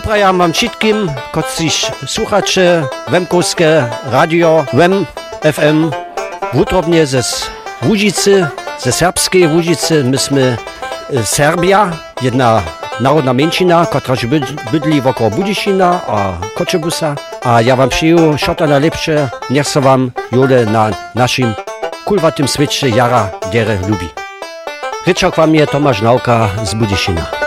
Doprajam wam wszystkim, którzy słuchacze Wemkowskie radio, Wem FM, wutrobnie ze Łużycy, ze serbskiej Łużycy. Myśmy Serbia, jedna narodna mniejszyna, która bydli wokół Budyszina a Koczebusa. A ja wam przyjął wszystko najlepsze, niech se wam jole na naszym kulwatym świecie jara dere lubi. Ryczok wam je Tomasz Nauka z Budyszina.